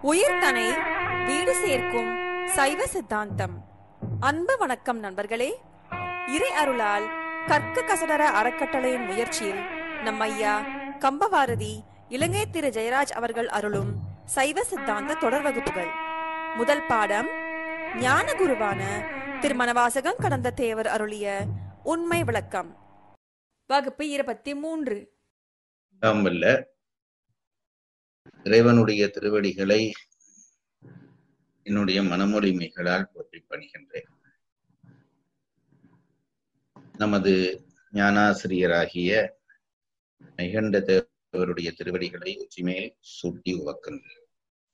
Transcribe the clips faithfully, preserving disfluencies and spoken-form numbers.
உயிர்தனை வீடு சேர்க்கும் சைவ சித்தாந்தம். அன்பு வணக்கம் நண்பர்களே. இறை அருளால் கற்க கசடர அறக்கட்டளையின் முயற்சியில் நம் ஐயா கம்பவாரதி இலங்கை திரு ஜெயராஜ் அவர்கள் அருளும் சைவ சித்தாந்த தொடர் வகுப்புகள். முதல் பாடம் ஞான குருவான திருமணவாசகம் கடந்த தேவர் அருளிய உண்மை விளக்கம். வகுப்பு இருபத்தி மூன்று. இறைவனுடைய திருவடிகளை என்னுடைய மனமொழிமைகளால் போற்றி பணிகின்றேன். நமது ஞானாசிரியராகிய மெய்கண்ட தேவருடைய திருவடிகளை உச்சிமேல் சூட்டி உவக்கின்றேன்.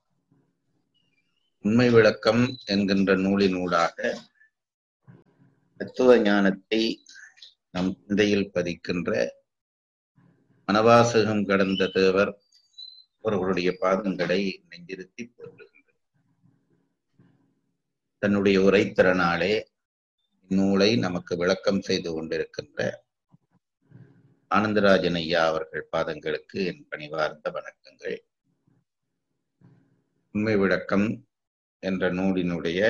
உண்மை விளக்கம் என்கின்ற நூலினூடாக தத்துவ ஞானத்தை நம் சிந்தையில் பதிக்கின்ற மனவாசகம் கடந்த தேவர் அவர்களுடைய பாதங்களை நெஞ்சிருத்தி போற்றுகின்றனர். தன்னுடைய உரைத்திறனாலே இந்நூலை நமக்கு விளக்கம் செய்து கொண்டிருக்கின்ற ஆனந்தராஜன் ஐயா அவர்கள் பாதங்களுக்கு என் பணிவார்ந்த வணக்கங்கள். உண்மை விளக்கம் என்ற நூலினுடைய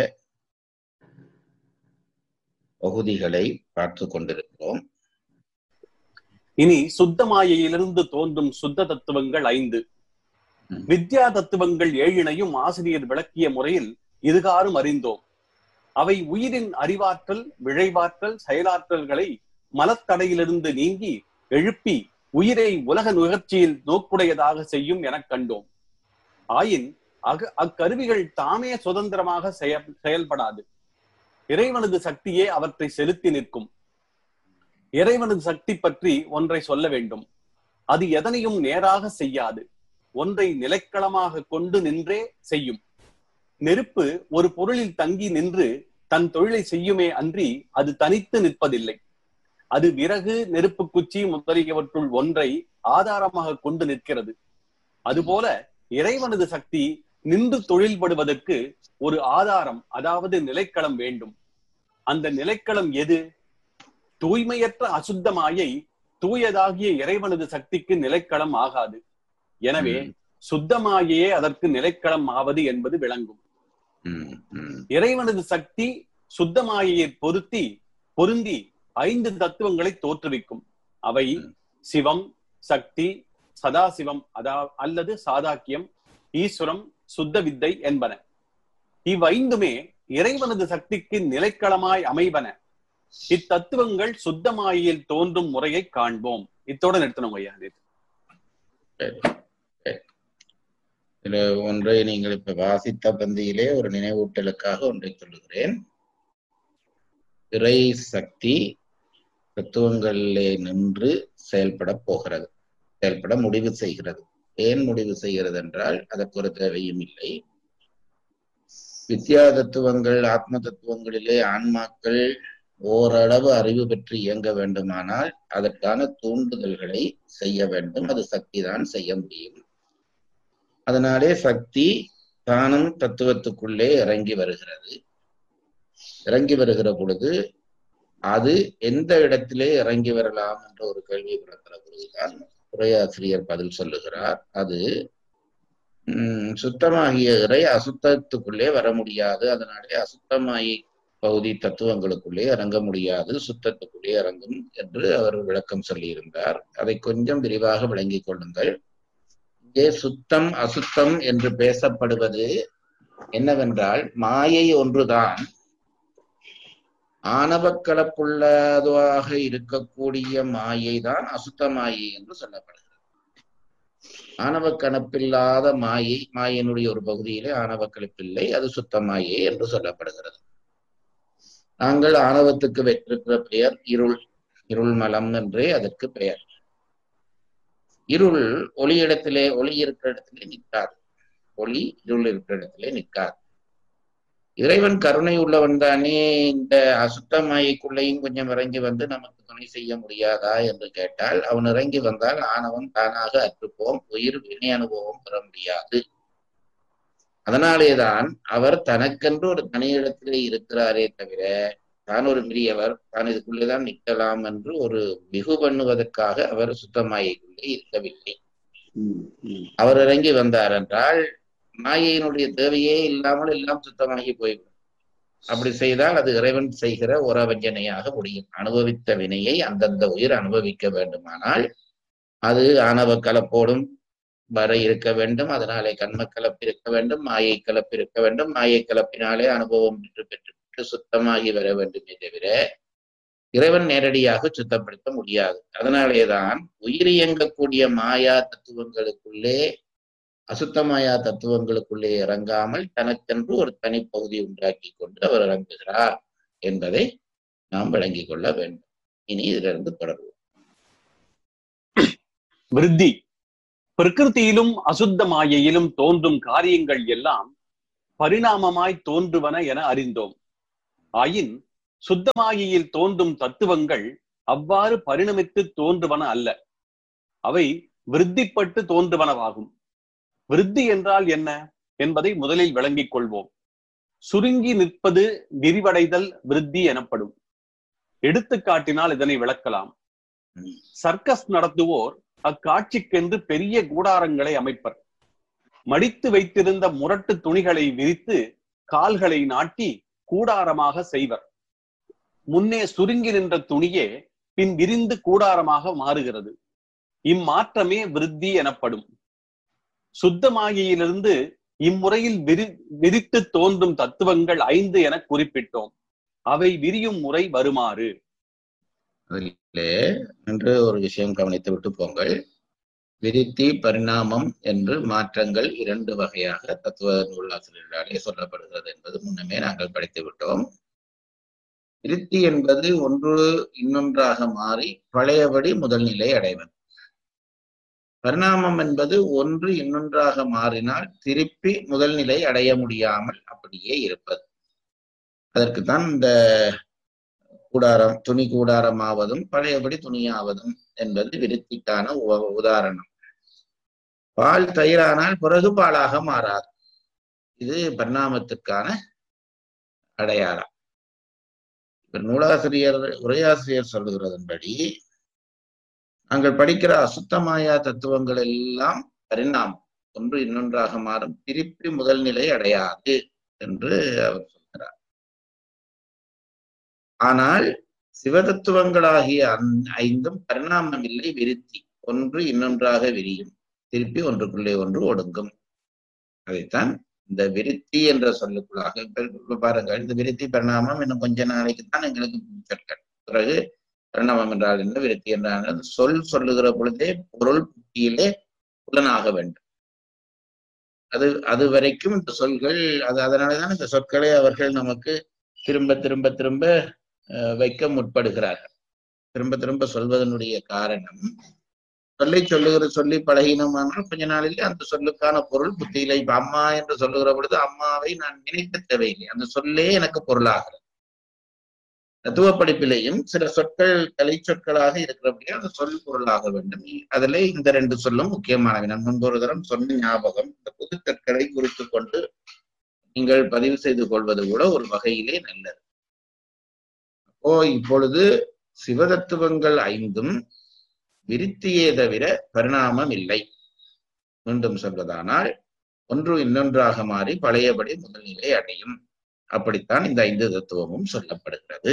பகுதிகளை பார்த்து கொண்டிருக்கிறோம். இனி சுத்த மாயையிலிருந்து தோன்றும் சுத்த தத்துவங்கள் ஐந்து, வித்யா தத்துவங்கள் ஏழினையும் ஆசிரியர் விளக்கிய முறையில் இதுகாரும் அறிந்தோம். அவை உயிரின் அறிவாற்றல், விழைவாற்றல், செயலாற்றல்களை மலத்தடையிலிருந்து நீங்கி எழுப்பி உயிரை உலக நுகர்ச்சியில் நோக்குடையதாக செய்யும் என கண்டோம். ஆயின் அக அக்கருவிகள் தாமே சுதந்திரமாக செயல்படாது. இறைவனது சக்தியே அவற்றை செலுத்தி நிற்கும். இறைவனது சக்தி பற்றி ஒன்றை சொல்ல வேண்டும். அது எதனையும் நேராக செய்யாது, ஒன்றை நிலைக்களமாக கொண்டு நின்றே செய்யும். நெருப்பு ஒரு பொருளில் தங்கி நின்று தன் தொழிலை செய்யுமே அன்றி அது தனித்து நிற்பதில்லை. அது விறகு, நெருப்பு குச்சி முதலியவற்றுள் ஒன்றை ஆதாரமாக கொண்டு நிற்கிறது. அதுபோல இறைவனது சக்தி நின்று தொழில்படுவதற்கு ஒரு ஆதாரம், அதாவது நிலைக்களம் வேண்டும். அந்த நிலைக்களம் எது? தூய்மையற்ற அசுத்த மாயை தூயதாகிய இறைவனது சக்திக்கு நிலைக்களம் ஆகாது. எனவே சுத்தமாயே அதற்கு நிலைக்களம் ஆவது என்பது விளங்கும். இறைவனது சக்தி சுத்தமாயை பொருத்தி பொருந்தி ஐந்து தத்துவங்களை தோற்றுவிக்கும். அவை சிவம், சக்தி, சதாசிவம் அதா அல்லது சாதாக்கியம், ஈஸ்வரம், சுத்த வித்தை என்பன. இவ்வைந்துமே இறைவனது சக்திக்கு நிலைக்களமாய் அமைவன. இத்தத்துவங்கள் சுத்தமாயில் தோன்றும் முறையை காண்போம். இத்தோட நிறுத்தணும் ஐயா. இதுல ஒன்றை நீங்கள் இப்ப வாசித்த பந்தியிலே ஒரு நினைவூட்டலுக்காக ஒன்றை சொல்லுகிறேன். இறை சக்தி தத்துவங்களிலே நின்று செயல்பட போகிறது, செயல்பட முடிவு செய்கிறது. ஏன் முடிவு செய்கிறது என்றால் அதற்கு ஒரு தேவையும் இல்லை. வித்யா தத்துவங்கள், ஆத்ம தத்துவங்களிலே ஆன்மாக்கள் ஓரளவு அறிவு பெற்று இயங்க வேண்டுமானால் அதற்கான தூண்டுதல்களை செய்ய வேண்டும். அது சக்தி தான் செய்ய முடியும். அதனாலே சக்தி தானும் தத்துவத்துக்குள்ளே இறங்கி வருகிறது. இறங்கி வருகிற பொழுது அது எந்த இடத்திலே இறங்கி வரலாம் என்ற ஒரு கேள்வி பிறக்கிற பொழுதுதான் உரையாசிரியர் பதில் சொல்லுகிறார். அது உம் சுத்தமாகிய இறை அசுத்தத்துக்குள்ளே வர முடியாது. அதனாலே அசுத்தமாயி பகுதி தத்துவங்களுக்குள்ளே இறங்க முடியாது, சுத்தத்துக்குள்ளே இறங்கும் என்று அவர் விளக்கம் சொல்லியிருந்தார். அதை கொஞ்சம் விரிவாக விளங்கிக் கொள்ளுங்கள். இங்கே சுத்தம் அசுத்தம் என்று பேசப்படுவது என்னவென்றால், மாயை ஒன்றுதான் ஆணவ கலப்புள்ளதாக இருக்கக்கூடிய மாயை தான் அசுத்த மாயை என்று சொல்லப்படுகிறது. ஆணவ கலப்பில்லாத மாயை, மாயினுடைய ஒரு பகுதியிலே ஆணவ கலப்பில்லை, அது சுத்த மாயை என்று சொல்லப்படுகிறது. நாங்கள் ஆணவத்துக்கு பெற்றிருக்கிற பெயர் இருள், இருள் மலம் என்றே அதற்கு பெயர். இருள் ஒளி இடத்திலே, ஒளி இருக்கிற இடத்திலே நிற்காது. ஒளி இருள் இருக்கிற இடத்திலே நிற்காது. இறைவன் கருணை உள்ளவன் தானே இந்த அசுத்தமாய்க்குள்ளையும் கொஞ்சம் இறங்கி வந்து நமக்கு துணை செய்ய முடியாதா என்று கேட்டால், அவன் இறங்கி வந்தால் ஆணவம் தானாக அற்றுப்போம், உயிர் வினை அனுபவம் பெற முடியாது. அதனாலேதான் அவர் தனக்கென்று ஒரு தனியிடத்திலே இருக்கிறாரே தவிர தான் ஒரு மிரியவர், தான் இதுக்குள்ளேதான் நிற்கலாம் என்று ஒரு மிகு பண்ணுவதற்காக அவர் சுத்தமாய்க்குள்ளே இருக்கவில்லை. அவர் இறங்கி வந்தார் என்றால் மாயையினுடைய தேவையே இல்லாமல் எல்லாம் சுத்தமாகி போய்விடும். அப்படி செய்தால் அது இறைவன் செய்கிற உறவஞ்சனையாக முடியும். அனுபவித்த வினையை அந்தந்த உயிர் அனுபவிக்க வேண்டுமானால் அது ஆணவ கலப்போடும் வர இருக்க வேண்டும். அதனாலே கண்ம கலப்பு இருக்க வேண்டும், மாயை கலப்பு இருக்க வேண்டும். மாயை கலப்பினாலே அனுபவம் பெற்று பெற்று பெற்று சுத்தமாகி வர வேண்டுமே தவிர இறைவன் நேரடியாக சுத்தப்படுத்த முடியாது. அதனாலேதான் உயிர் இயங்கக்கூடிய மாயா தத்துவங்களுக்குள்ளே அசுத்தமாயா தத்துவங்களுக்குள்ளே இறங்காமல் தனக்கென்று ஒரு தனிப்பகுதி உண்டாக்கி கொண்டு அவர் இறங்குகிறார் என்பதை நாம் விளங்கிக் கொள்ள வேண்டும். இனி இதிலிருந்து தொடர்வோம். விருத்தி. பிரகிருதியிலும் அசுத்த மாயையிலும் தோன்றும் காரியங்கள் எல்லாம் பரிணாமமாய் தோன்றுவன என அறிந்தோம். ஆயின் சுத்த மாயையில் தோன்றும் தத்துவங்கள் அவ்வாறு பரிணமித்து தோன்றுவன அல்ல, அவை விருத்திப்பட்டு தோன்றுவனவாகும். விருத்தி என்றால் என்ன என்பதை முதலில் விளங்கிக் கொள்வோம். சுருங்கி நிற்பது விரிவடைதல் விருத்தி எனப்படும். எடுத்துக்காட்டினால் இதனை விளக்கலாம். சர்க்கஸ் நடத்துவோர் அக்காட்சிக்கென்று பெரிய கூடாரங்களை அமைப்பர். மடித்து வைத்திருந்த முரட்டு துணிகளை விரித்து கால்களை நாட்டி கூடாரமாக செய்வர். முன்னே சுருங்கி நின்ற துணியே பின் விரிந்து கூடாரமாக மாறுகிறது. இம்மாற்றமே விருத்தி எனப்படும். சுத்த மாயையிலிருந்து இம்முறையில் விரி விரித்து தோன்றும் தத்துவங்கள் ஐந்து என குறிப்பிட்டோம். அவை விரியும் முறை வருமாறு. அதிலே என்று ஒரு விஷயம் கவனித்து விட்டு போங்கள். விருத்தி பரிணாமம் என்று மாற்றங்கள் இரண்டு வகையாக தத்துவ நூலாசிரியர்களாலே சொல்லப்படுகிறது என்பது முன்னமே நாங்கள் படித்து விட்டோம். விருத்தி என்பது ஒன்று இன்னொன்றாக மாறி பழையபடி முதல் நிலை அடைவது. பரிணாமம் என்பது ஒன்று இன்னொன்றாக மாறினால் திருப்பி முதல் நிலை அடைய முடியாமல் அப்படியே இருப்பது. அதற்குத்தான் இந்த கூடாரம் துணி கூடாரமாவதும் பழையபடி துணியாவதும் என்பது விருத்திக்கான உதாரணம். பால் தயிரானால் பிறகு பாலாக மாறாது. இது பரிணாமத்துக்கான அடையாளம். நூலாசிரியர் உரையாசிரியர் சொல்லுகிறதன்படி நாங்கள் படிக்கிற அசுத்தமாயா தத்துவங்கள் எல்லாம் பரிணாமம், ஒன்று இன்னொன்றாக மாறும், திருப்பி முதல் நிலை அடையாது என்று அவர் சொல்கிறார். ஆனால் சிவதத்துவங்களாகிய ஐந்தும் பரிணாமம் இல்லை, விருத்தி. ஒன்று இன்னொன்றாக விரியும், திருப்பி ஒன்றுக்குள்ளே ஒன்று ஒடுங்கும். அதைத்தான் இந்த விருத்தி என்ற சொல்லுக்குள்ளாக பாருங்கள். இந்த விருத்தி பரிணாமம் இன்னும் கொஞ்ச நாளைக்கு தான் எங்களுக்கு சொற்கள். பிறகு பரிணாமம் என்றால் என்ன, விருத்தி என்றால் சொல் சொல்லுகிற பொழுதே பொருள் புத்தியிலே புலனாக வேண்டும். அது அது வரைக்கும் இந்த சொல்கள் அது அதனாலதான் இந்த சொற்களை அவர்கள் நமக்கு திரும்ப திரும்ப திரும்ப வைக்க முற்படுகிறார்கள். திரும்ப திரும்ப சொல்வதனுடைய காரணம், சொல்லை சொல்லுகிற சொல்லி பழகினோமானால் கொஞ்ச நாளிலே அந்த சொல்லுக்கான பொருள் புத்தியில. இப்ப அம்மா என்று சொல்லுகிற பொழுது அம்மாவை நான் நினைக்க தேவையில்லை, அந்த சொல்லே எனக்கு பொருளாகிறது. தத்துவ படிப்பிலேயும் சில சொற்கள் கலை சொற்களாக இருக்கிறபடியே அந்த சொல் பொருளாக வேண்டும். அதுல இந்த ரெண்டு சொல்லும் முக்கியமானவை. நான் முன்பு ஒரு தரம் சொன்ன ஞாபகம், இந்த புது சொற்களை குறித்து கொண்டு நீங்கள் பதிவு செய்து கொள்வது கூட ஒரு வகையிலே நல்லது. அப்போ இப்பொழுது சிவதத்துவங்கள் ஐந்தும் விருத்தியே தவிர பரிணாமம் இல்லை. மீண்டும் சொல்வதானால் ஒன்று இன்னொன்றாக மாறி பழையபடி முதல்நிலை அடையும். அப்படித்தான் இந்த ஐந்து தத்துவமும் சொல்லப்படுகிறது.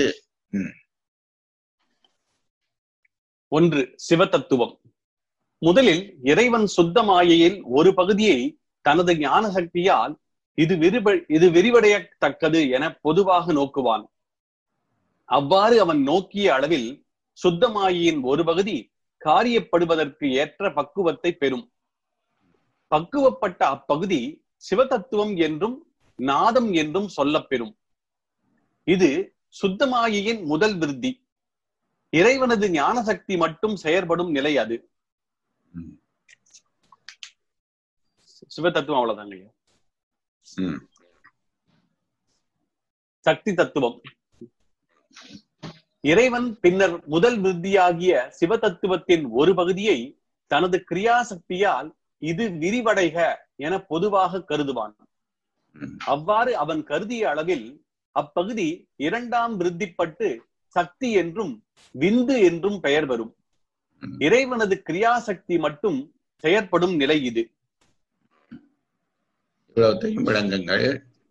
ஒன்று சிவதத்துவம். முதலில் இறைவன் சுத்த மாயையில் ஒரு பகுதியை தனது ஞான சக்தியால் இது விரிவ இது விரிவடையத்தக்கது என பொதுவாக நோக்குவான். அவ்வாறு அவன் நோக்கிய அளவில் சுத்த மாயையின் ஒரு பகுதி காரியப்படுவதற்கு ஏற்ற பக்குவத்தை பெறும். பக்குவப்பட்ட அப்பகுதி சிவதத்துவம் என்றும் நாதம் என்றும் சொல்லப்பெறும். இது சுத்தமாயின் முதல் விருத்தி. இறைவனது ஞான சக்தி மட்டும் செயற்படும் நிலை அது. சிவதத்துவம் அவ்வளவுதாங்க. சக்தி தத்துவம். இறைவன் பின்னர் முதல் விருத்தியாகிய சிவதத்துவத்தின் ஒரு பகுதியை தனது கிரியாசக்தியால் இது விரிவடைக என பொதுவாக கருதுவான். அவ்வாறு அவன் கருதிய அளவில் அப்பகுதி இரண்டாம் விருத்திப்பட்டு சக்தி என்றும் விந்து என்றும் பெயர் வரும். இறைவனது கிரியாசக்தி மட்டும் செயற்படும் நிலை இது. இவ்வளத்தையும் விளங்குங்கள்.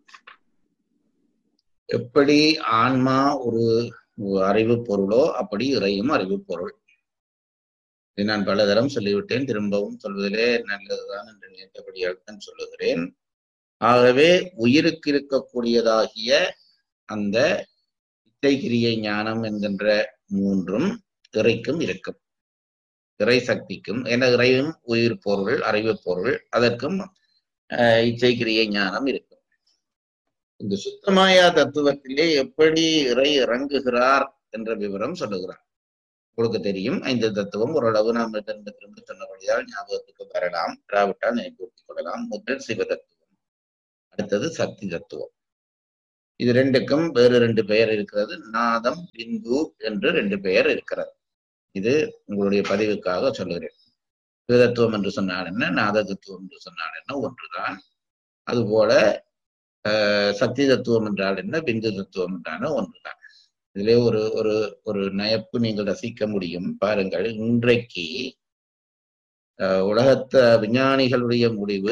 எப்படி ஆன்மா ஒரு அறிவு பொருளோ அப்படி இறையும் அறிவு பொருள். இதை நான் பலதரம் சொல்லிவிட்டேன், திரும்பவும் சொல்வதிலே நல்லதுதான் என்று நினைத்தபடியால் தான் சொல்லுகிறேன். ஆகவே உயிருக்கு இருக்கக்கூடியதாகிய அந்த இச்சைக்கிரியை ஞானம் என்கின்ற மூன்றும் இறைக்கும் இருக்கும். இறை சக்திக்கும், என இறையும் உயிர் பொருள் அறிவு பொருள், அதற்கும் அஹ் இச்சைக்கிரியை ஞானம் இருக்கும். இந்த சுத்தமாயா தத்துவத்திலே எப்படி இறை இறங்குகிறார் என்ற விவரம் சொல்லுகிறார். உங்களுக்கு தெரியும், ஐந்து தத்துவம் ஓரளவு நாம் திரும்ப திரும்ப சொன்னபடியால் ஞாபகத்துக்கு வரலாம், வராவிட்டால் நினைப்பூட்டிக் கொள்ளலாம். முதல் சிவ தத்துவம், அடுத்தது சக்தி தத்துவம். இது ரெண்டுக்கும் வேறு ரெண்டு பெயர் இருக்கிறது. நாதம், பிந்து என்று ரெண்டு பெயர் இருக்கிறது. இது உங்களுடைய பதிவுக்காக சொல்லுகிறேன். சிவ தத்துவம் என்று சொன்னால் என்ன, நாத தத்துவம் என்று சொன்னால் என்ன ஒன்றுதான். அதுபோல அஹ் சக்தி தத்துவம் என்றால் என்ன, பிந்து தத்துவம் என்றான ஒன்றுதான். இதிலே ஒரு ஒரு ஒரு நயப்பு நீங்கள் ரசிக்க முடியும். பாருங்கள், இன்றைக்கு அஹ் உலகத்த விஞ்ஞானிகளுடைய முடிவு,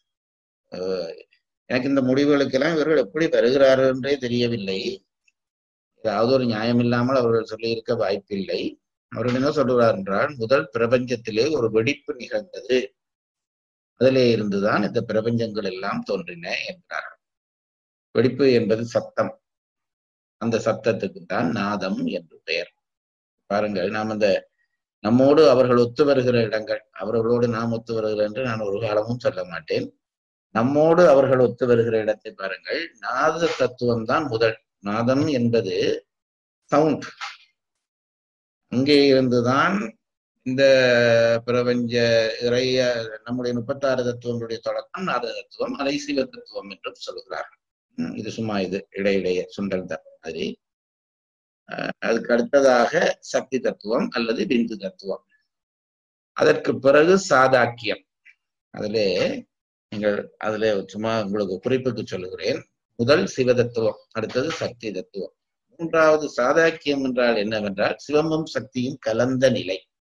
அஹ் எனக்கு இந்த முடிவுகளுக்கெல்லாம் இவர்கள் எப்படி வருகிறார்கள் என்றே தெரியவில்லை. ஏதாவது ஒரு நியாயம் இல்லாமல் அவர்கள் சொல்லியிருக்க வாய்ப்பில்லை. அவர்கள் என்ன சொல்லுவார் என்றால், முதல் பிரபஞ்சத்திலே ஒரு வெடிப்பு நிகழ்ந்தது, அதிலே இருந்துதான் இந்த பிரபஞ்சங்கள் எல்லாம் தோன்றின என்கிறார்கள். வெடிப்பு என்பது சத்தம், அந்த சத்தத்துக்கு தான் நாதம் என்று பெயர். பாருங்கள், நாம் அந்த நம்மோடு அவர்கள் ஒத்து வருகிற இடங்கள், அவர்களோடு நாம் ஒத்து வருகிற என்று நான் ஒரு காலமும் சொல்ல மாட்டேன். நம்மோடு அவர்கள் ஒத்து வருகிற இடத்தை பாருங்கள். நாத தத்துவம் தான் முதல். நாதம் என்பது சவுண்ட். அங்கே இருந்துதான் இந்த பிரபஞ்ச இறைய நம்முடைய முப்பத்தாறு தத்துவங்களுடைய தொடக்கம் நாத தத்துவம், அதை சிவ தத்துவம் என்றும் சொல்கிறார்கள். இது சும்மா இது இடையிடைய சுண்டல் தான் மாதிரி. அதுக்கு அடுத்ததாக சக்தி தத்துவம் அல்லது பிந்து தத்துவம். அதற்கு பிறகு சாதாக்கியம். அதிலே நீங்கள் அதிலே சும்மா உங்களுக்கு குறிப்புக்கு சொல்லுகிறேன். முதல் சிவ தத்துவம், அடுத்தது சக்தி தத்துவம். மூன்றாவது சாதாக்கியம் என்றால் என்னவென்றால் சிவமும் சக்தியும் கலந்த நிலை.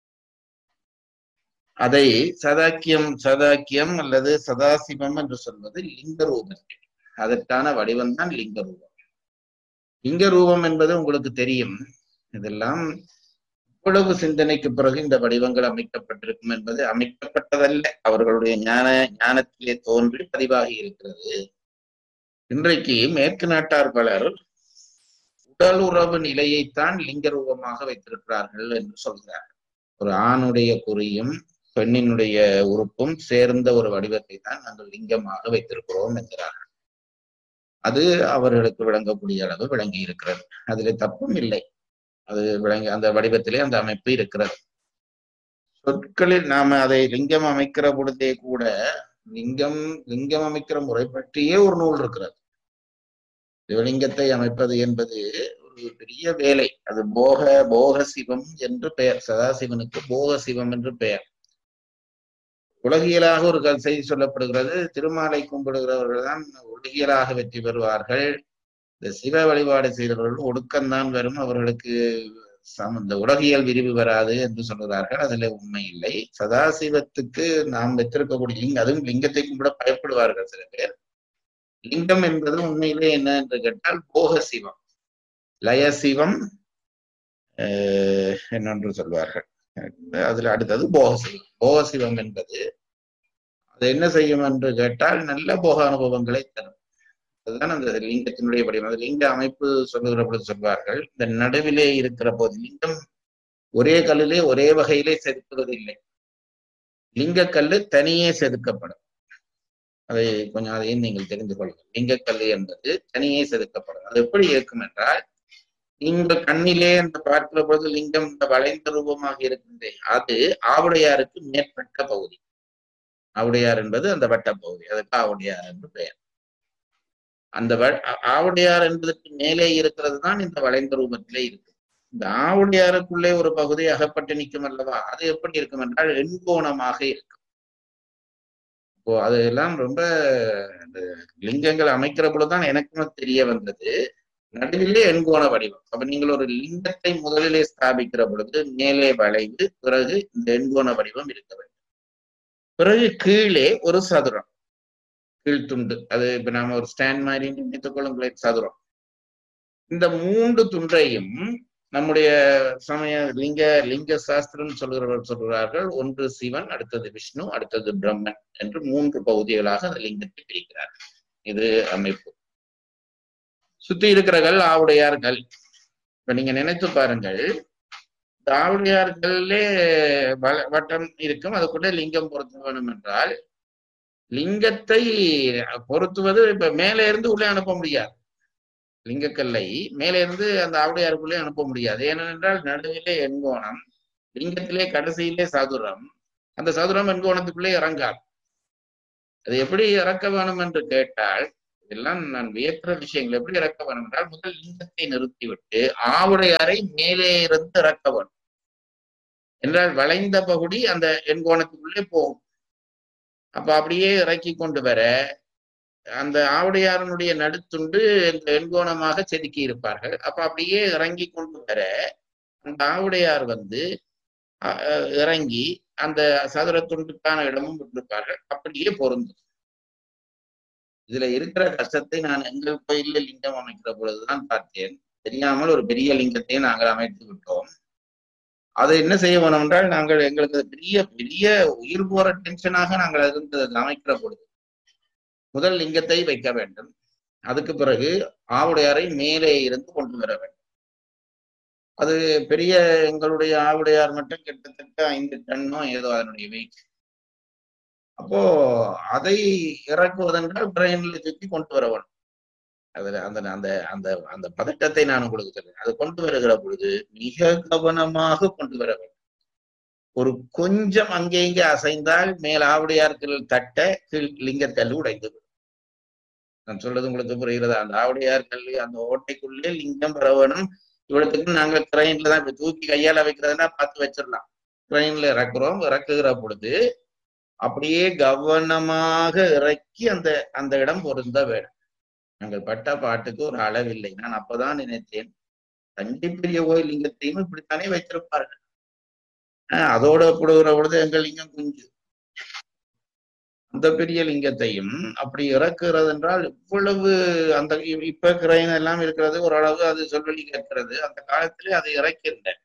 அதை சதாக்கியம் சதாக்கியம் அல்லது சதாசிவம் என்று சொல்வது லிங்க ரூபத்தில். அதற்கான வடிவம் தான் லிங்க ரூபம். லிங்க ரூபம் என்பது உங்களுக்கு தெரியும். இதெல்லாம் இவ்வளவு சிந்தனைக்கு பிறகு இந்த வடிவங்கள் அமைக்கப்பட்டிருக்கும் என்பது அமைக்கப்பட்டதல்ல, அவர்களுடைய ஞான ஞானத்திலே தோன்றி பதிவாகி இருக்கிறது. இன்றைக்கு மேற்கு நாட்டார் பலர் உடல் உறவு நிலையைத்தான் லிங்க ரூபமாக வைத்திருக்கிறார்கள் என்று சொல்கிறார்கள். ஒரு ஆணுடைய குறியும் பெண்ணினுடைய உறுப்பும் சேர்ந்த ஒரு வடிவத்தை தான் நாங்கள் லிங்கமாக வைத்திருக்கிறோம் என்கிறார்கள். அது அவர்களுக்கு விளங்கக்கூடிய அளவு விளங்கி இருக்கிறது. அதிலே தப்பும் இல்லை. அது விளங்கி அந்த வடிவத்திலே அந்த அமைப்பு இருக்கிறது. சொற்களில் நாம அதை லிங்கம் அமைக்கிற பொழுதே கூட லிங்கம் லிங்கம் அமைக்கிற முறை பற்றியே ஒரு நூல் இருக்கிறது. சிவலிங்கத்தை அமைப்பது என்பது ஒரு பெரிய வேலை. அது போக போக சிவம் என்று பெயர். சதாசிவனுக்கு போக சிவம் என்று பெயர். உலகியலாக ஒரு செய்தி சொல்லப்படுகிறது. திருமாலை கும்பிடுகிறவர்கள் தான் உலகியலாக வெற்றி பெறுவார்கள். இந்த சிவ வழிபாடு செய்தவர்கள் ஒடுக்கம்தான் வரும், அவர்களுக்கு இந்த உலகியல் விரிவு வராது என்று சொல்கிறார்கள். அதுல உண்மை இல்லை. சதாசிவத்துக்கு நாம் வைத்திருக்கக்கூடிய லிங்கம், அதுவும் லிங்கத்தை கும்பிட பயப்படுவார்கள் சில பேர். லிங்கம் என்பது உண்மையிலே என்ன என்று கேட்டால் போக சிவம், லய சிவம் என்னென்று சொல்வார்கள். அதுல அடுத்தது போக சிவம். போக சிவம் என்பது அது என்ன செய்யும் என்று கேட்டால் நல்ல போக அனுபவங்களை தரும். அதுதான் அந்த லிங்கத்தினுடைய வடிவம். அது லிங்க அமைப்பு சொல்லுகிற பொழுது சொல்வார்கள், இந்த நடுவிலே இருக்கிற போது லிங்கம் ஒரே கல்லிலே ஒரே வகையிலே செதுக்குவது இல்லை. லிங்க கல்லு தனியே செதுக்கப்படும். அதை கொஞ்சம் அதையும் நீங்கள் தெரிந்து கொள்ளுங்கள். லிங்கக்கல்லு என்பது தனியே செதுக்கப்படும். அது எப்படி இருக்கும் என்றால், இந்த கண்ணிலே அந்த பார்க்கிற பொழுது லிங்கம் இந்த வளைந்த ரூபமாக இருக்கின்றே, அது ஆவுடையாருக்கு மேற்பட்ட பகுதி. ஆவுடையார் என்பது அந்த வட்ட பகுதி, அதுக்கு ஆவுடையார் என்று பெயர். அந்த ஆவுடையார் என்பதற்கு மேலே இருக்கிறது தான் இந்த வளைந்த ரூபத்திலே இருக்கு. இந்த ஆவுடையாருக்குள்ளே ஒரு பகுதி அகப்பட்டு நிற்கும் அல்லவா, அது எப்படி இருக்கும் என்றால் எண்கோணமாக இருக்கும். இப்போ அதெல்லாம் ரொம்ப லிங்கங்கள் அமைக்கிற பொழுதுதான் எனக்கும் தெரிய வந்தது. நடுவிலே எண்கோண வடிவம். அப்ப நீங்கள் ஒரு லிங்கத்தை முதலிலே ஸ்தாபிக்கிற பொழுது மேலே வளைந்து பிறகு இந்த எண்கோண வடிவம் இருக்க வேண்டும். பிறகு கீழே ஒரு சதுரம், கீழ்த்துண்டு, அது இப்ப நாம ஒரு ஸ்டாண்ட் மாதிரி நினைத்துக் கொள்ளுங்களேன், சதுரம். இந்த மூன்று துண்டையும் நம்முடைய சமய லிங்க லிங்க சாஸ்திரம் சொல்கிறவர் சொல்கிறார்கள், ஒன்று சிவன், அடுத்தது விஷ்ணு, அடுத்தது பிரம்மன் என்று மூன்று பகுதிகளாக அந்த லிங்கத்தை பிரிக்கிறார்கள். இது அமைப்பு. சுத்தி இருக்கிறகள் ஆவுடையார்கள். இப்ப நீங்க நினைத்து பாருங்கள், ஆவுடையார்களே வட்டம் இருக்கும், அதுக்குள்ள லிங்கம் பொருத்த வேண்டும் என்றால் லிங்கத்தை பொருத்துவது இப்ப மேலே இருந்து உள்ளே அனுப்ப முடியாது. லிங்கக்கல்லை மேலே இருந்து அந்த ஆவுடையாருக்குள்ளே அனுப்ப முடியாது. ஏனென்றால் நடுவிலே எண்கோணம், லிங்கத்திலே கடைசியிலே சதுரம், அந்த சதுரம் எண்கோணத்துக்குள்ளே இறங்காது. அது எப்படி இறக்க வேணும் என்று கேட்டால், இதெல்லாம் நான் வியக்கிற விஷயங்கள். எப்படி இறக்க வேணும் என்றால், முதல் லிங்கத்தை நிறுத்திவிட்டு ஆவுடையாரை மேலே இருந்து இறக்க வேண்டும் என்றால் வளைந்த பகுதி அந்த எண்கோணத்துக்குள்ளே போகும். அப்ப அப்படியே இறக்கி கொண்டு வர அந்த ஆவுடையாரனுடைய நடுத்துண்டு இந்த எண்கோணமாக செதுக்கி இருப்பார்கள். அப்ப அப்படியே இறங்கி கொண்டு வர அந்த ஆவுடையார் வந்து இறங்கி அந்த சதுர துண்டுக்கான இடமும் விட்டிருப்பார்கள். அப்படியே பொருந்தும். இதுல இருக்கிற கஷ்டத்தை நான் எங்கள் கோயில்ல லிங்கம் அமைக்கிற பொழுதுதான் பார்த்தேன். தெரியாமல் ஒரு பெரிய லிங்கத்தை நாங்கள் அமைத்து விட்டோம். அதை என்ன செய்ய வேணும் என்றால், நாங்கள் எங்களுக்கு பெரிய பெரிய உயிர் போற டென்ஷனாக நாங்கள் இருந்தது அமைக்கிற பொழுது முதல் லிங்கத்தை வைக்க வேண்டும். அதுக்கு பிறகு ஆவுடையாரை மேலே இருந்து கொண்டு வர வேண்டும். அது பெரிய எங்களுடைய ஆவுடையார் மட்டும் கிட்டத்தட்ட ஐந்து டன்னோ ஏதோ அதனுடைய வெயிட். அப்போ அதை இறக்குவதென்றால் பிரெயின்ல சுற்றி கொண்டு வர வேண்டும். அதுல அந்த அந்த அந்த அந்த பதட்டத்தை நான் உங்களுக்கு சொல்றேன். அது கொண்டு வருகிற பொழுது மிக கவனமாக கொண்டு வர வேண்டும். ஒரு கொஞ்சம் அங்கே இங்கே அசைந்தால் மேல் ஆவுடையார்கள் தட்ட கீழ் லிங்கக்கல் உடைந்து விடும். நான் சொல்றது உங்களுக்கு புரிகிறதா? அந்த ஆவுடையார் கல்லு அந்த ஓட்டைக்குள்ளே லிங்கம் பெற வேணும். இவ்வளவுக்கு நாங்கள் கிரைன்ல தான் இப்ப தூக்கி கையால வைக்கிறதுனா பார்த்து வச்சிடலாம். கிரைன்ல இறக்குறோம். இறக்குகிற பொழுது அப்படியே கவனமாக இறக்கி அந்த அந்த இடம் பொருந்த வேணும். நாங்கள் பட்ட பாட்டுக்கு ஒரு அளவில்லை. நான் அப்பதான் நினைத்தேன், தஞ்சை பெரிய கோயில் லிங்கத்தையும் இப்படித்தானே வைத்திருப்பார்கள். ஆஹ் அதோட கொடுகிற பொழுது எங்கள் லிங்கம் குஞ்சு. அந்த பெரிய லிங்கத்தையும் அப்படி இறக்குறது என்றால் இவ்வளவு அந்த இப்ப கிரைன் எல்லாம் இருக்கிறது, ஓரளவு அது சொல்வழி கேட்கிறது. அந்த காலத்திலே அதை இறக்கியிருந்தேன்.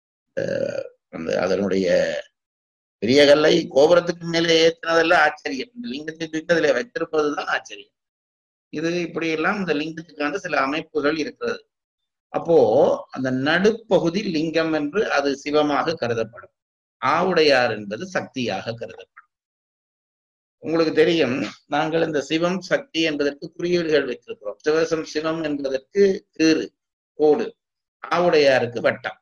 அந்த அதனுடைய பெரிய கல்லை கோபுரத்துக்கு மேலே ஏற்றினதெல்லாம் ஆச்சரியம். இந்த லிங்கத்தை தூக்கி அதில் வைத்திருப்பதுதான் ஆச்சரியம். இது இப்படி எல்லாம் இந்த லிங்கத்துக்கான சில அமைப்புகள் இருக்கிறது. அப்போ அந்த நடுப்பகுதி லிங்கம் என்று அது சிவமாக கருதப்படும். ஆவுடையார் என்பது சக்தியாக கருதப்படும். உங்களுக்கு தெரியும், நாங்கள் இந்த சிவம் சக்தி என்பதற்கு குறியீடுகள் வைத்திருக்கிறோம். சிவசம் சிவம் என்பதற்கு கீறு கோடு, ஆவுடையாருக்கு வட்டம்.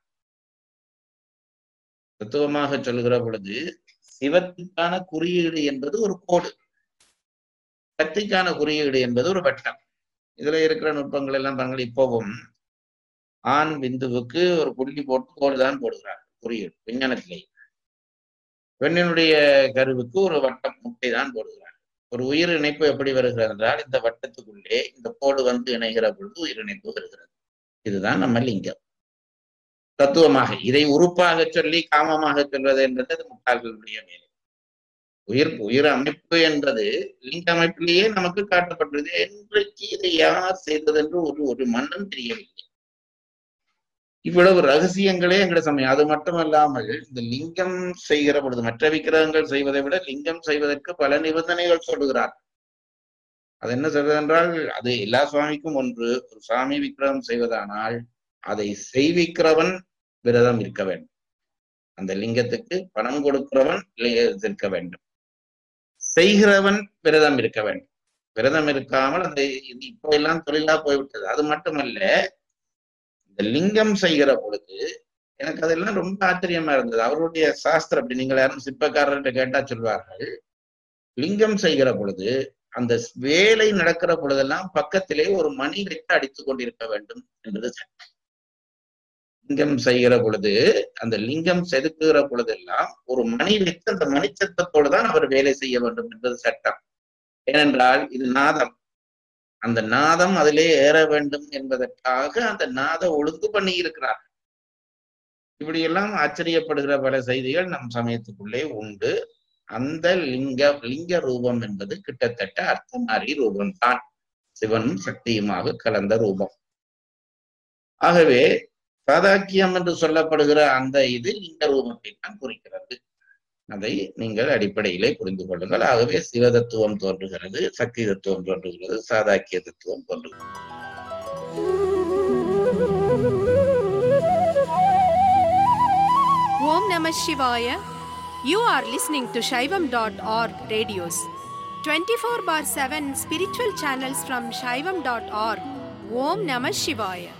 தத்துவமாக சொல்லுகிற பொழுது சிவத்துக்கான குறியீடு என்பது ஒரு கோடு, சக்திக்கான குறியீடு என்பது ஒரு வட்டம். இதுல இருக்கிற நுட்பங்கள் எல்லாம் பாருங்கள். இப்போவும் ஆண் விந்துவுக்கு ஒரு புள்ளி போட்டு கோடுதான் போடுகிறார் குறியீடு விஞ்ஞானத்திலே. பெண்ணினுடைய கருவுக்கு ஒரு வட்டம் முட்டை தான் போடுகிறார். ஒரு உயிர் இணைப்பு எப்படி வருகிறது என்றால், இந்த வட்டத்துக்குள்ளே இந்த கோடு வந்து இணைகிற பொழுது உயிர் இணைப்பு வருகிறது. இதுதான் நம்ம லிங்கம். தத்துவமாக இதை உறுப்பாக சொல்லி காமமாக சொல்வது என்பது அது முட்டாள்களுடைய மேலே. உயிர் உயிர் அமைப்பு என்பது லிங்க அமைப்பிலேயே நமக்கு காட்டப்பட்டது. என்றைக்கு இதை யார் செய்தது என்று ஒரு ஒரு மண்ணும் தெரியவில்லை. இவ்வளவு ரகசியங்களே எங்கட சமயம். அது மட்டுமல்லாமல் இந்த லிங்கம் செய்கிற பொழுது மற்ற விக்கிரகங்கள் செய்வதை விட லிங்கம் செய்வதற்கு பல நிபந்தனைகள் சொல்லுகிறார். அது என்ன சொல்றது என்றால், அது எல்லா சுவாமிக்கும் ஒன்று. ஒரு சுவாமி விக்கிரகம் செய்வதானால் அதை செய்விக்கிறவன் விரதம் இருக்க வேண்டும். அந்த லிங்கத்துக்கு பணம் கொடுக்கிறவன் இருக்க வேண்டும். செய்கிறவன் விரதம் இருக்க வேண்டும். விரதம் இருக்காமல் அந்த இப்போ எல்லாம் தொழிலா போய்விட்டது. அது மட்டுமல்ல, இந்த லிங்கம் செய்கிற பொழுது எனக்கு அதெல்லாம் ரொம்ப ஆச்சரியமா இருந்தது. அவருடைய சாஸ்திரம் அப்படி, நீங்கள் யாரும் சிற்பக்காரர்கிட்ட கேட்டா சொல்வார்கள், லிங்கம் செய்கிற பொழுது அந்த வேலை நடக்கிற பொழுதெல்லாம் பக்கத்திலே ஒரு மணி வைத்து அடித்துக் கொண்டிருக்க வேண்டும் என்பது சட்டம். லிங்கம் செய்கிற பொழுது அந்த லிங்கம் செதுக்குகிற பொழுதெல்லாம் ஒரு மணி வைத்து அந்த மணிச்சத்தத்தோடு தான் அவர் வேலை செய்ய வேண்டும் என்பது சட்டம். ஏனென்றால் இது நாதம். அந்த நாதம் அதிலே ஏற வேண்டும் என்பதற்காக அந்த நாத ஒழுங்கு பண்ணி இருக்கிறார். இப்படியெல்லாம் ஆச்சரியப்படுகிற பல செய்திகள் நம் சமயத்துக்குள்ளே உண்டு. அந்த லிங்க லிங்க ரூபம் என்பது கிட்டத்தட்ட அர்த்தநாரி ரூபம்தான், சிவனும் சக்தியுமாக கலந்த ரூபம். ஆகவே சாதாக்கியம் என்று சொல்லப்படுகிற அந்த இது லிங்க ரூபத்தை தான் குறிக்கிறது. அதை நீங்கள் அடிப்படையிலே புரிந்து கொள்ளுங்கள். ஆகவே சிவ தத்துவம் தோன்றுகிறது, சக்தி தத்துவம் தோன்றுகிறது, சாதாக்கிய தத்துவம் தோன்றுகிறது. Om Namah Shivaya. You are listening to Shaivam dot org radios. twenty-four bar seven spiritual channels from Shaivam dot org. Om Namah Shivaya.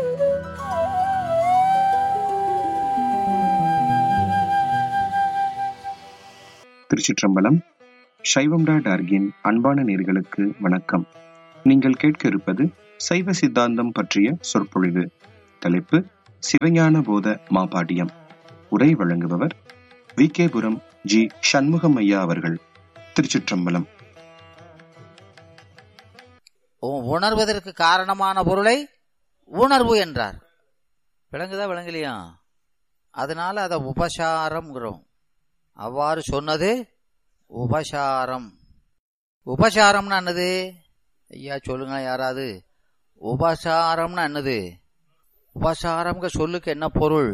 திருச்சிற்றம்பலம். சைவம் டாட் ஆர்கின் அன்பான நேயர்களுக்கு வணக்கம். நீங்கள் கேட்க இருப்பது சைவ சித்தாந்தம் பற்றிய சொற்பொழிவு. தலைப்பு சிவஞான போத மாபாடியம். உரை வழங்குபவர் வி கே புரம் ஜி சண்முகம் ஐயா அவர்கள். திருச்சிற்றம்பலம். உணர்வதற்கு காரணமான பொருளை உணர்வு என்றார். விளங்குதா விளங்கலையா? அதனால அதை உபசாரம்ங்கிறோம். அவ்வாறு சொன்னது உபசாரம். உபசாரம்னா என்னது ஐயா சொல்லுங்க யாராவது? உபசாரம்னா என்னது? உபசாரம்ங்க சொல்லுக்கு என்ன பொருள்?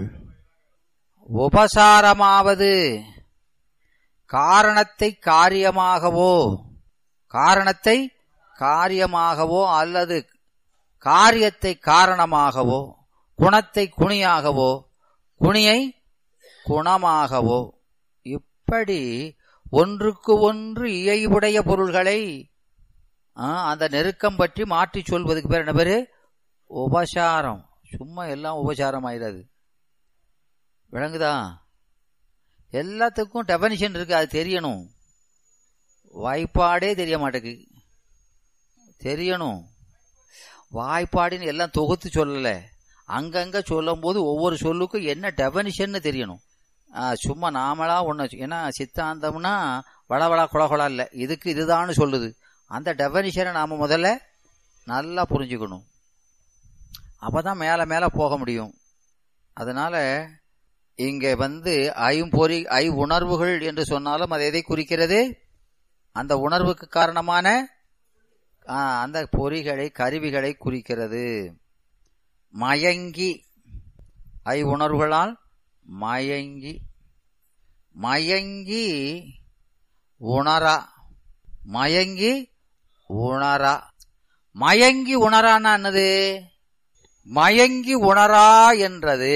உபசாரமாவது காரணத்தை காரியமாகவோ காரணத்தை காரியமாகவோ அல்லது காரியத்தை காரணமாகவோ குணத்தை குணியாகவோ குணியை குணமாகவோ இப்படி ஒன்றுக்கு ஒன்று இயைவுடைய பொருள்களை அந்த நெருக்கம் பற்றி மாற்றி சொல்வதுக்கு பேர் என்ன பேரு? உபசாரம். சும்மா எல்லாம் உபசாரம் ஆயிடாது. விளங்குதா? எல்லாத்துக்கும் டெபனிஷன் இருக்கு, அது தெரியணும். வாய்ப்பாடே தெரிய மாட்டேக்கு, தெரியணும். வாய்ப்பாடுன்னு எல்லாம் தொகுத்து சொல்லல, அங்கங்க சொல்லும் போது ஒவ்வொரு சொல்லுக்கும் என்ன டெபனிஷன் தெரியணும். சும்மா நாமளா ஒண்ணு, ஏன்னா சித்தாந்தம்னா வளவளா குளகுளா இல்லை, இதுக்கு இதுதான்னு சொல்லுது. அந்த டெபனிஷனை நாம முதல்ல நல்லா புரிஞ்சுக்கணும், அப்பதான் மேல மேல போக முடியும். அதனால இங்க வந்து ஐம்பொறி ஐ உணர்வுகள் என்று சொன்னாலும் அது எதை குறிக்கிறது? அந்த உணர்வுக்கு காரணமான அந்த பொறிகளை கருவிகளை குறிக்கிறது. மயங்கி ஐ உணர்வுகளால் மயங்கி மயங்கி உணரா மயங்கி உணரா மயங்கி உணரான்னா என்னது? மயங்கி உணரா என்றது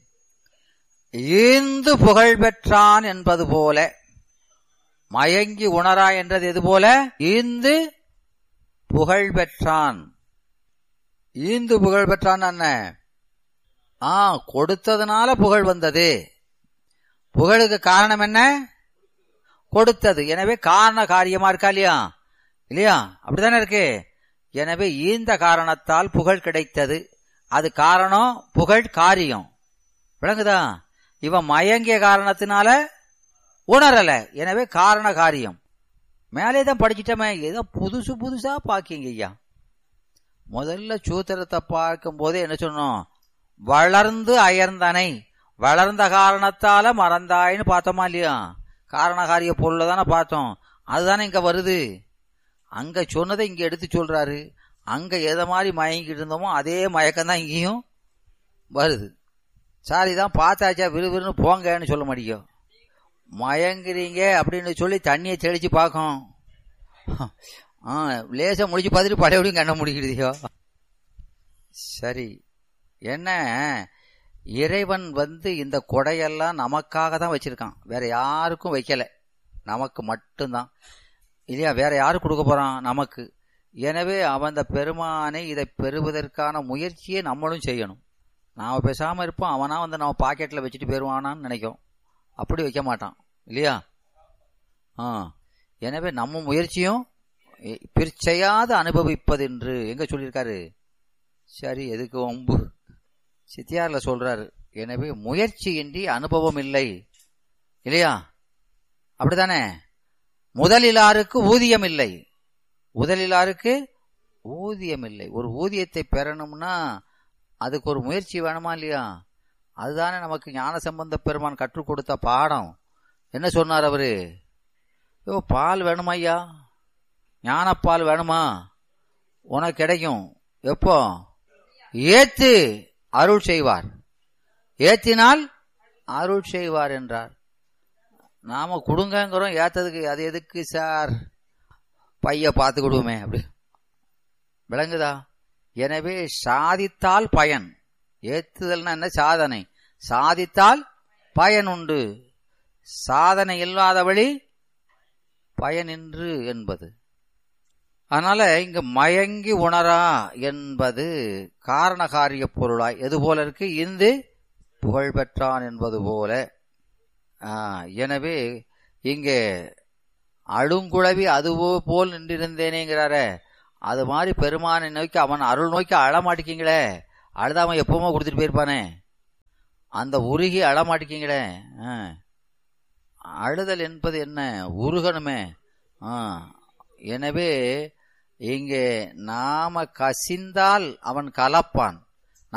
ஈந்து புகழ் பெற்றான் என்பது போல. மயங்கி உணரா என்றது எது போல? ஈந்து புகழ் பெற்றான். ஈந்து புகழ் பெற்றான் என்ன? ஆ கொடுத்ததுனால புகழ் வந்தது. புகழுக்கு காரணம் என்ன? கொடுத்தது. எனவே காரண காரியமா இருக்கா இல்லையா? இல்லையா? அப்படித்தானே இருக்கு. எனவே ஈந்த காரணத்தால் புகழ் கிடைத்தது. அது காரணம், புகழ் காரியம். விளங்குதா? இவன் மயங்கிய காரணத்தினால உணரல, எனவே காரண காரியம். மேலே தான் படிச்சுட்டமே, ஏதோ புதுசு புதுசா பாக்கிங்க ஐயா. முதல்ல சூத்திரத்தை பார்க்கும் போதே என்ன சொன்னோம்? வளர்ந்து அயர்ந்தனை, வளர்ந்த காரணத்தால மறந்தாயின்னு பார்த்தோமா இல்லையா? காரணகாரிய பொருளை தானே பார்த்தோம். அதுதானே இங்க வருது. அங்க சொன்னதை இங்க எடுத்து சொல்றாரு. அங்க எதை மாதிரி மயங்கிட்டு இருந்தோமோ அதே மயக்கம் தான் இங்கேயும் வருது. சார் இதான் பார்த்தாச்சா, விறுவிறுன்னு போங்கன்னு சொல்ல மாட்டேங்க. மயங்குறீங்க அப்படின்னு சொல்லி தண்ணியை தெளிச்சு பார்க்கும். ஆ லேசா முடிச்சு பார்த்துட்டு பழையபடியும் கண்ண முடிக்கிறதையோ. சரி, என்ன இறைவன் வந்து இந்த கொடையெல்லாம் நமக்காக தான் வச்சிருக்கான், வேற யாருக்கும் வைக்கல, நமக்கு மட்டும்தான் இல்லையா? வேற யாரு கொடுக்க போறான்? நமக்கு. எனவே அவன் அந்த பெருமானை இதை பெறுவதற்கான முயற்சியை நம்மளும் செய்யணும். நாம பேசாம இருப்போம், அவனா வந்து நம்ம பாக்கெட்ல வச்சுட்டு போயிருவானான்னு நினைக்கும். அப்படி வைக்க மாட்டான் இல்லையா? ஆ எனவே நம்ம முயற்சியும் பிற்செய்யாது அனுபவிப்பது என்று எங்க சொல்லியிருக்காரு? சரி, எதுக்கு ஒம்பு? சித்தியார்ல சொல்றாரு. எனவே முயற்சியின்றி அனுபவம் இல்லை இல்லையா? அப்படித்தானே? முதலிலாருக்கு ஊதியம் இல்லை, முதலிலாருக்கு ஊதியம் இல்லை. ஒரு ஊதியத்தை பெறணும்னா அதுக்கு ஒரு முயற்சி வேணுமா இல்லையா? அதுதானே நமக்கு ஞான சம்பந்த பெருமான் கற்றுக் கொடுத்த பாடம். என்ன சொன்னார் அவரு? யோ பால் வேணுமா ஐயா, ஞானப்பால் வேணுமா, உனக்கு கிடைக்கும். எப்போ? ஏத்து அருள் செய்வார், ஏத்தினால் அருள் செய்வார் என்றார். நாம கொடுங்கங்கிறோம், ஏத்ததுக்கு அது எதுக்கு சார், பைய பார்த்து கொடுவோமே அப்படி. விளங்குதா? எனவே சாதித்தால் பயன். ஏத்துதல்னா என்ன? சாதனை. சாதித்தால் பயன் உண்டு, சாதனை இல்லாத வழி பயனின்று என்பது. அதனால இங்கு மயங்கி உணரா என்பது காரணகாரிய பொருளாய் எது போல இருக்கு? இந்து புகழ் பெற்றான் என்பது போல. எனவே இங்கே அழுங்குழவி அதுவோ போல் நின்றிருந்தேனேங்கிறார, அது மாதிரி பெருமானை நோக்கி அவன் அருள் நோக்கி அழமாட்டிக்கீங்களே, அழுதாம எப்பவுமே கொடுத்துட்டு போயிருப்பானே, அந்த உருகி அழமாட்டிக்கீங்களே. அழுதல் என்பது என்ன? உருகணுமே. எனவே இங்கே நாம கசிந்தால் அவன் கலப்பான்,